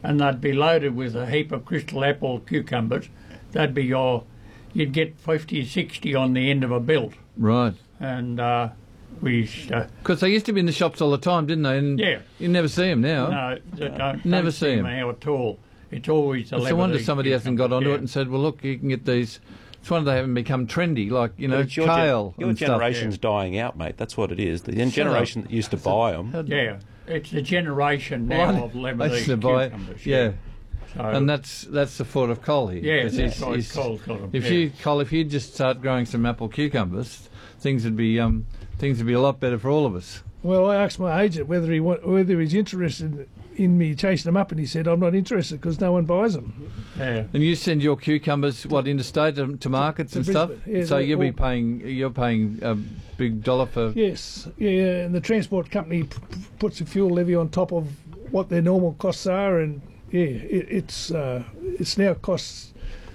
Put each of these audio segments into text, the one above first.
and they'd be loaded with a heap of crystal apple cucumbers. They'd be you'd get 50, 60 on the end of a bilt. Right. And we used to... Because they used to be in the shops all the time, didn't they? And yeah. You never see them now. No, don't never see them now at all. It's always the It's a wonder somebody hasn't got onto it and said, well, look, you can get these... It's wonder they haven't become trendy, like, kale Your and generation's stuff. dying out, mate. That's what it is. The generation that used to buy them... Yeah, it's the generation now of Lebanese cucumbers. Yeah. So, and that's the foot of Col here. Yeah, that's right, Col's got them. If you just start growing some apple cucumbers, things would be a lot better for all of us. Well, I asked my agent whether he's interested in me chasing them up, and he said, I'm not interested because no one buys them. Yeah. And you send your cucumbers, interstate to markets and stuff? Yeah, so you're paying a big dollar for... Yes, yeah, and the transport company puts a fuel levy on top of what their normal costs are, and it's now costs...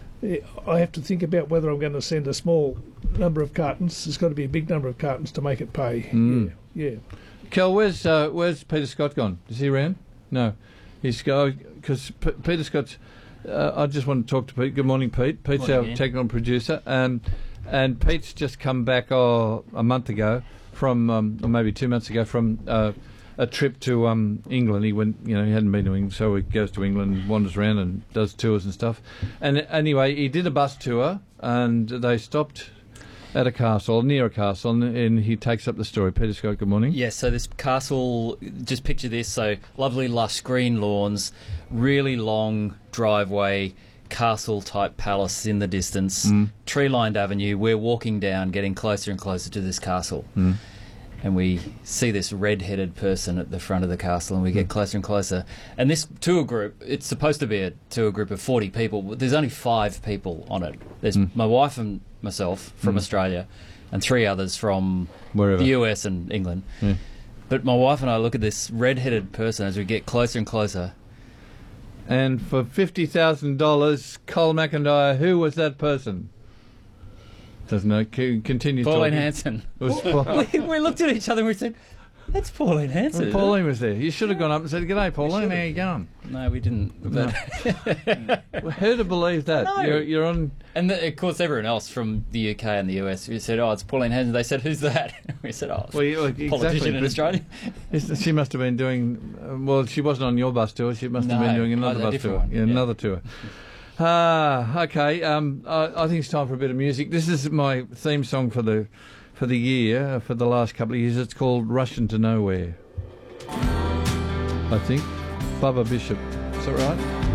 I have to think about whether I'm going to send a small number of cartons. There's got to be a big number of cartons to make it pay. Yeah. Kel, where's Peter Scott gone? Is he around? No, he's going because Peter Scott's. I just want to talk to Pete. Good morning, Pete. Pete's our technical producer, and Pete's just come back a month ago from, or maybe 2 months ago from a trip to England. He went, he hadn't been to England, so he goes to England, wanders around, and does tours and stuff. And anyway, he did a bus tour, and they stopped at a castle, near a castle, and he takes up the story. Peter Scott, good morning. Yes, so this castle, just picture this, so lovely lush green lawns, really long driveway, castle-type palace in the distance, tree-lined avenue. We're walking down, getting closer and closer to this castle. And we see this red-headed person at the front of the castle, and we get closer and closer. And this tour group, it's supposed to be a tour group of 40 people, but there's only 5 people on it. There's my wife and myself from Australia, and 3 others from wherever, the US and England. But my wife and I look at this red-headed person as we get closer and closer. And for $50,000, Col McIntyre, who was that person? Doesn't know. Continue Pauline talking. Hanson. We looked at each other and we said, that's Pauline Hanson. Well, Pauline was there. You should have gone up and said, "G'day, Pauline. How you going?" No, we didn't. No. Well, who'd have believed that? No. You're on. And of course, everyone else from the UK and the US, we said, "Oh, it's Pauline Hanson." They said, "Who's that?" We said, "Oh, it's politician in Australia." She must have been doing. Well, she wasn't on your bus tour. She must have been doing another bus tour. One. Yeah, another tour. Okay. I think it's time for a bit of music. This is my theme song for the year, for the last couple of years. It's called "Russian to Nowhere." I think Bubba Bishop. Is that right?